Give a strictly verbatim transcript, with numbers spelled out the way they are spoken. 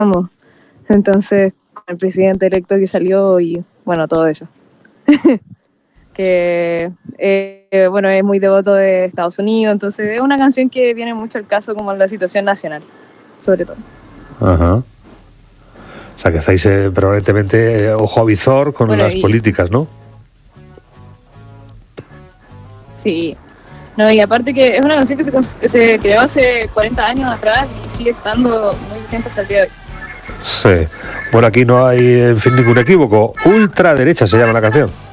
Entonces, con el presidente electo que salió y, bueno, todo eso. que, eh, bueno, es muy devoto de Estados Unidos, entonces es una canción que viene mucho al caso como en la situación nacional, sobre todo. Ajá. O sea, que estáis eh, permanentemente eh, ojo a visor con bueno, las y, políticas, ¿no? Sí. No, y aparte que es una canción que se, se creó hace cuarenta años atrás y sigue estando muy vigente hasta el día de hoy. Sí. Bueno, aquí no hay, en fin, ningún equívoco. Ultraderecha se llama la canción.